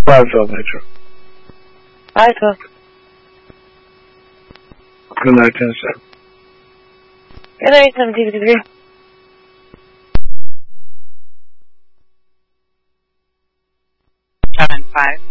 Blytheville Metro. Blytheville. Good night, 10-7. Good night, 1753. Seven 5.